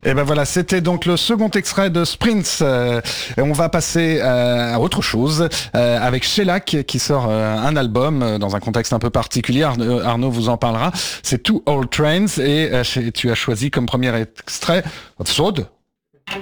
Et ben voilà, c'était donc le second extrait de Sprints. Et on va passer à autre chose avec Shellac qui sort un album dans un contexte un peu particulier. Arnaud vous en parlera. C'est Two Old Trains et tu as choisi comme premier extrait Thawed.